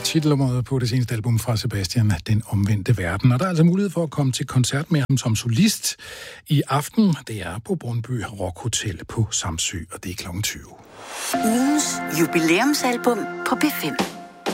titelnummeret på det seneste album fra Sebastian, Den Omvendte Verden. Og der er altså mulighed for at komme til koncert med ham som solist i aften. Det er på Brøndby Rock Hotel på Samsø, og det er kl. 20. Ugens jubilæumsalbum på B5.